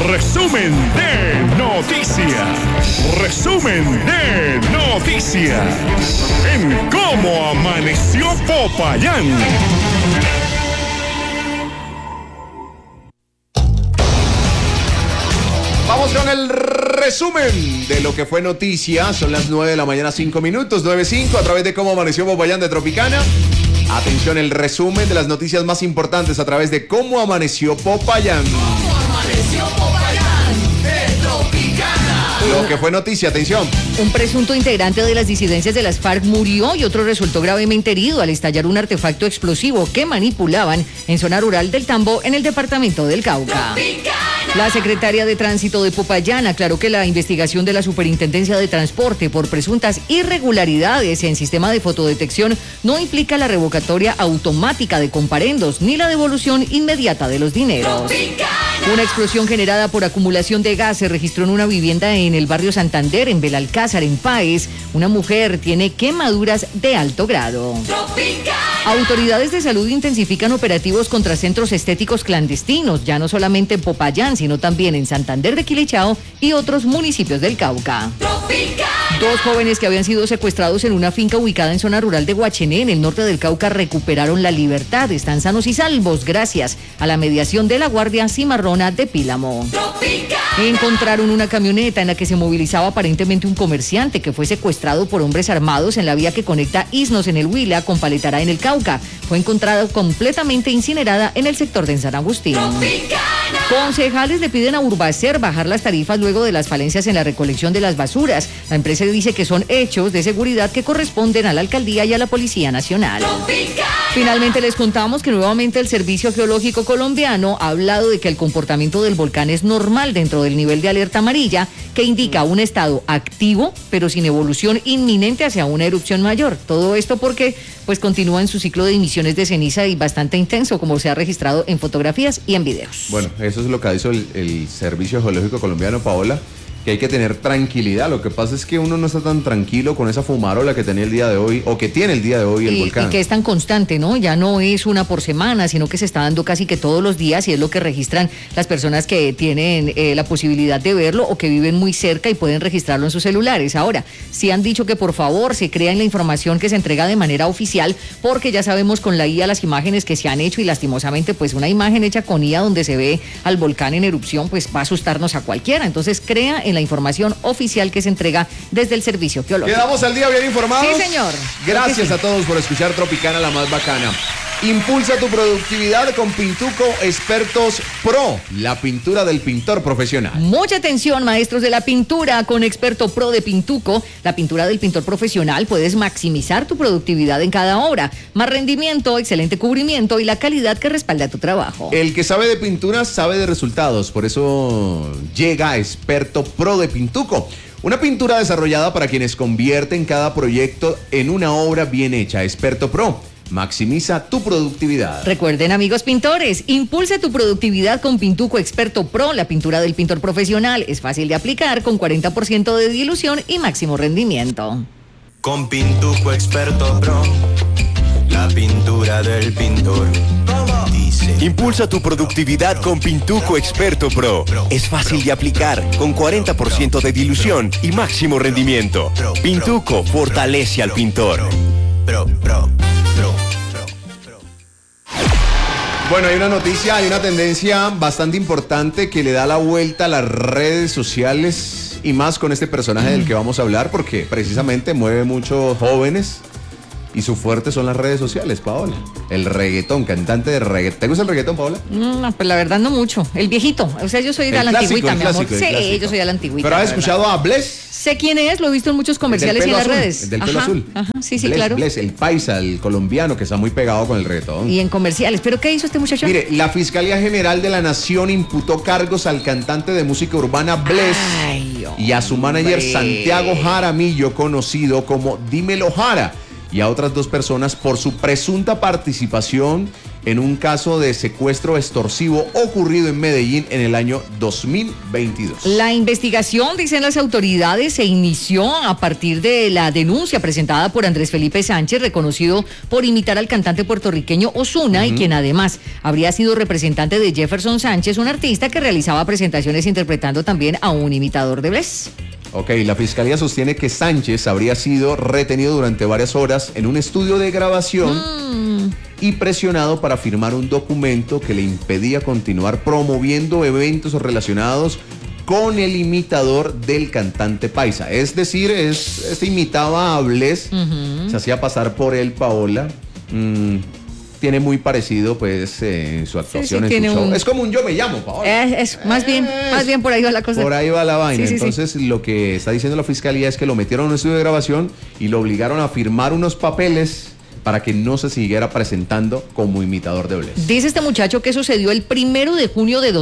Resumen de noticias. Resumen de noticias. En cómo amaneció Popayán. Vamos con el resumen de lo que fue noticia. Son las 9 de la mañana, 5 minutos, 9:05, a través de Cómo Amaneció Popayán de Tropicana. Atención, el resumen de las noticias más importantes a través de Cómo Amaneció Popayán. ¿Cómo amaneció Popayán de Tropicana? Lo que fue noticia, atención. Un presunto integrante de las disidencias de las FARC murió y otro resultó gravemente herido al estallar un artefacto explosivo que manipulaban en zona rural del Tambo, en el departamento del Cauca. Tropicana. La secretaria de Tránsito de Popayán aclaró que la investigación de la Superintendencia de Transporte por presuntas irregularidades en sistema de fotodetección no implica la revocatoria automática de comparendos ni la devolución inmediata de los dineros. Tropicana. Una explosión generada por acumulación de gas se registró en una vivienda en el barrio Santander, en Belalcázar, en Páez. Una mujer tiene quemaduras de alto grado. Tropicana. Autoridades de salud intensifican operativos contra centros estéticos clandestinos, ya no solamente en Popayán, sino también en Santander de Quilichao y otros municipios del Cauca. Tropicana. Dos jóvenes que habían sido secuestrados en una finca ubicada en zona rural de Guachené, en el norte del Cauca, recuperaron la libertad. Están sanos y salvos gracias a la mediación de la Guardia Cimarrona de Pílamo. Tropicana. Encontraron una camioneta en la que se movilizaba aparentemente un comerciante que fue secuestrado por hombres armados en la vía que conecta Isnos en el Huila con Paletará en el Cauca. Fue encontrada completamente incinerada en el sector de San Agustín. Tropicana. Concejales le piden a Urbacer bajar las tarifas luego de las falencias en la recolección de las basuras. La empresa dice que son hechos de seguridad que corresponden a la Alcaldía y a la Policía Nacional. Tropicana. Finalmente les contamos que nuevamente el Servicio Geológico Colombiano ha hablado de que el comportamiento del volcán es normal dentro del nivel de alerta amarilla, que indica un estado activo, pero sin evolución inminente hacia una erupción mayor. Todo esto porque pues continúa en su ciclo de emisiones de ceniza y bastante intenso, como se ha registrado en fotografías y en videos. Bueno, eso es lo que hizo el Servicio Geológico Colombiano, Paola, que hay que tener tranquilidad. Lo que pasa es que uno no está tan tranquilo con esa fumarola que tenía el día de hoy, o que tiene el día de hoy el volcán. Y que es tan constante, ¿no? Ya no es una por semana, sino que se está dando casi que todos los días, y es lo que registran las personas que tienen la posibilidad de verlo o que viven muy cerca y pueden registrarlo en sus celulares. Ahora, sí han dicho que por favor se crean la información que se entrega de manera oficial, porque ya sabemos con la IA las imágenes que se han hecho, y lastimosamente pues una imagen hecha con IA donde se ve al volcán en erupción pues va a asustarnos a cualquiera. Entonces crea en la información oficial que se entrega desde el Servicio Geológico. ¿Quedamos al día bien informados? Sí, señor. Gracias a todos por escuchar Tropicana, la más bacana. Impulsa tu productividad con Pintuco Expertos Pro, la pintura del pintor profesional. Mucha atención, maestros de la pintura. Con Experto Pro de Pintuco, la pintura del pintor profesional, puedes maximizar tu productividad en cada obra. Más rendimiento, excelente cubrimiento y la calidad que respalda tu trabajo. El que sabe de pintura sabe de resultados, por eso llega Experto Pro de Pintuco. Una pintura desarrollada para quienes convierten cada proyecto en una obra bien hecha. Experto Pro. Maximiza tu productividad. Recuerden, amigos pintores, impulse tu productividad con Pintuco Experto Pro, la pintura del pintor profesional. Es fácil de aplicar, con 40% de dilución y máximo rendimiento. Con Pintuco Experto Pro, la pintura del pintor. Dice. Impulsa tu productividad con Pintuco Experto Pro. Es fácil de aplicar, con 40% de dilución y máximo rendimiento. Pintuco fortalece al pintor. Bueno, hay una noticia, hay una tendencia bastante importante que le da la vuelta a las redes sociales, y más con este personaje del que vamos a hablar, porque precisamente mueve muchos jóvenes y su fuerte son las redes sociales, Paola. El reggaetón, cantante de reggaetón. ¿Te gusta el reggaetón, Paola? No, pues la verdad no mucho. El viejito. O sea, yo soy de la antigüita, mi amor. Sí, yo soy de la antigüita. ¿Pero has escuchado a Bless? Sé quién es, lo he visto en muchos comerciales y en las redes. El del pelo azul. Ajá, sí, Bless, claro. Bless, el paisa, el colombiano que está muy pegado con el reggaetón. Y en comerciales. ¿Pero qué hizo este muchacho? Mire, la Fiscalía General de la Nación imputó cargos al cantante de música urbana Bless y a su manager Santiago Jaramillo, conocido como Dímelo Jara, y a otras dos personas por su presunta participación en un caso de secuestro extorsivo ocurrido en Medellín en el año 2022. La investigación, dicen las autoridades, se inició a partir de la denuncia presentada por Andrés Felipe Sánchez, reconocido por imitar al cantante puertorriqueño Ozuna, y quien además habría sido representante de Jefferson Sánchez, un artista que realizaba presentaciones interpretando también a un imitador de Bless. Ok, la fiscalía sostiene que Sánchez habría sido retenido durante varias horas en un estudio de grabación y presionado para firmar un documento que le impedía continuar promoviendo eventos relacionados con el imitador del cantante paisa. Es decir, este imitaba a Bless, se hacía pasar por él, Paola. Tiene muy parecido, pues, su actuación en su show. Es como un Yo Me Llamo, Paola. Es más bien por ahí va la cosa. Por ahí va la vaina. Sí. Entonces, lo que está diciendo la fiscalía es que lo metieron en un estudio de grabación y lo obligaron a firmar unos papeles para que no se siguiera presentando como imitador de Bless. Dice este muchacho que sucedió el 1 de junio de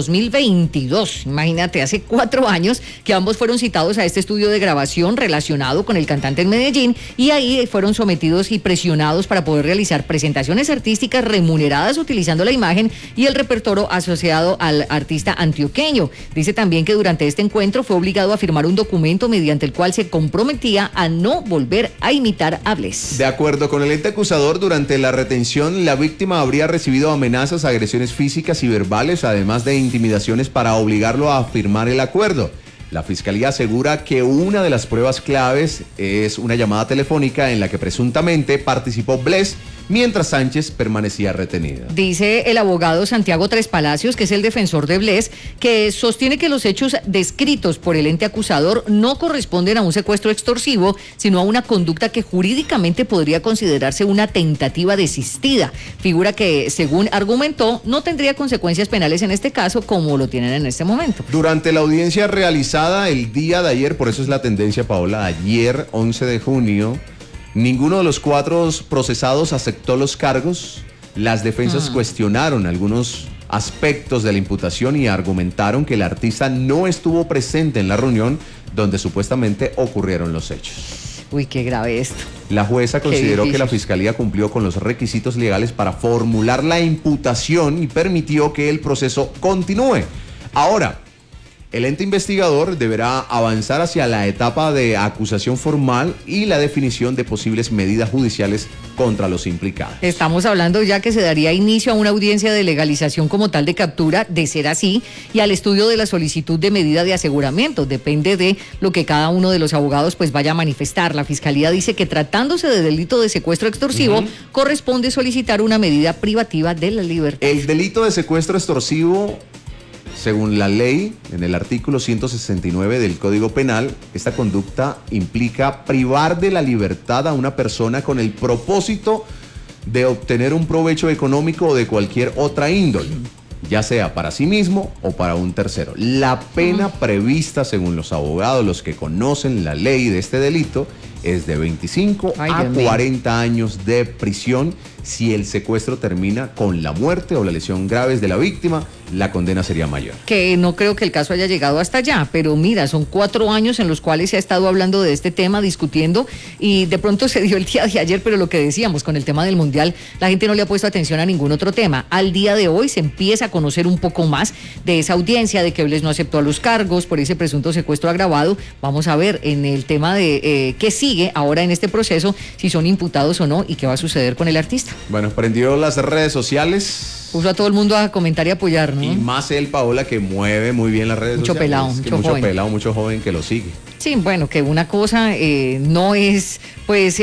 2022. Imagínate, hace 4 años que ambos fueron citados a este estudio de grabación relacionado con el cantante en Medellín, y ahí fueron sometidos y presionados para poder realizar presentaciones artísticas remuneradas utilizando la imagen y el repertorio asociado al artista antioqueño. Dice también que durante este encuentro fue obligado a firmar un documento mediante el cual se comprometía a no volver a imitar a Bless. De acuerdo con el ente acusador, durante la retención, la víctima habría recibido amenazas, agresiones físicas y verbales, además de intimidaciones para obligarlo a firmar el acuerdo. La fiscalía asegura que una de las pruebas claves es una llamada telefónica en la que presuntamente participó Bless mientras Sánchez permanecía retenido. Dice el abogado Santiago Tres Palacios, que es el defensor de Bless, que sostiene que los hechos descritos por el ente acusador no corresponden a un secuestro extorsivo, sino a una conducta que jurídicamente podría considerarse una tentativa desistida. Figura que, según argumentó, no tendría consecuencias penales en este caso como lo tienen en este momento. Durante la audiencia realizada el día de ayer, por eso es la tendencia, Paola, ayer 11 de junio, ninguno de los 4 procesados aceptó los cargos. Las defensas cuestionaron algunos aspectos de la imputación y argumentaron que el artista no estuvo presente en la reunión donde supuestamente ocurrieron los hechos. Uy, qué grave esto. La jueza consideró que la fiscalía cumplió con los requisitos legales para formular la imputación y permitió que el proceso continúe. Ahora, el ente investigador deberá avanzar hacia la etapa de acusación formal y la definición de posibles medidas judiciales contra los implicados. Estamos hablando ya que se daría inicio a una audiencia de legalización como tal de captura, de ser así, y al estudio de la solicitud de medida de aseguramiento. Depende de lo que cada uno de los abogados pues vaya a manifestar. La fiscalía dice que tratándose de delito de secuestro extorsivo, corresponde solicitar una medida privativa de la libertad. El delito de secuestro extorsivo, según la ley, en el artículo 169 del Código Penal, esta conducta implica privar de la libertad a una persona con el propósito de obtener un provecho económico o de cualquier otra índole, ya sea para sí mismo o para un tercero. La pena prevista, según los abogados, los que conocen la ley de este delito, es de 25 a 40 años de prisión. Si el secuestro termina con la muerte o la lesión graves de la víctima, la condena sería mayor. Que no creo que el caso haya llegado hasta allá, pero mira, son 4 años en los cuales se ha estado hablando de este tema, discutiendo, y de pronto se dio el día de ayer, pero lo que decíamos con el tema del Mundial, la gente no le ha puesto atención a ningún otro tema. Al día de hoy se empieza a conocer un poco más de esa audiencia, de que Bless no aceptó a los cargos por ese presunto secuestro agravado. Vamos a ver en el tema de qué sigue ahora en este proceso, si son imputados o no, y qué va a suceder con el artista. Bueno, prendió las redes sociales. Puso a todo el mundo a comentar y apoyar, ¿no? Y más él, Paola, que mueve muy bien las redes mucho sociales. Pelado, es que mucho mucho joven. pelado, mucho joven que lo sigue. Sí, bueno, que una cosa no es pues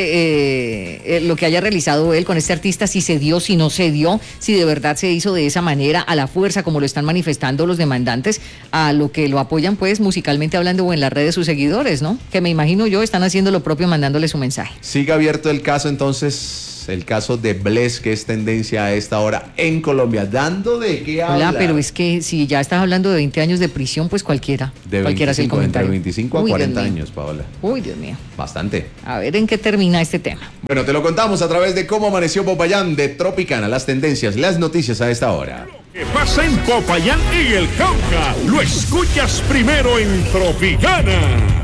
lo que haya realizado él con este artista, si se dio, si no se dio, si de verdad se hizo de esa manera, a la fuerza, como lo están manifestando los demandantes, a lo que lo apoyan pues musicalmente hablando o en las redes sus seguidores, ¿no? Que me imagino yo están haciendo lo propio mandándole su mensaje. Sigue abierto el caso entonces, el caso de Bless, que es tendencia a esta hora en Colombia, dando de qué hablar. Hola, pero es que si ya estás hablando de 20 años de prisión, pues cualquiera hace el comentario. Entre 25 a 40 años, Paola. Uy, Dios mío. Bastante. A ver en qué termina este tema. Bueno, te lo contamos a través de Cómo Amaneció Popayán de Tropicana, las tendencias, las noticias a esta hora. ¿Qué pasa en Popayán y el Cauca? Lo escuchas primero en Tropicana.